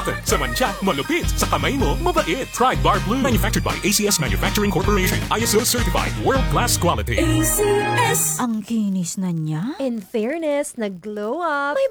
Cotton. Sa mantsa, malupit. Sa kamay mo, mabait. Try Bar Blue. Manufactured by ACS Manufacturing Corporation. ISO certified. World-class quality. ACS. Ang kinis na niya. In fairness, nag-glow up. May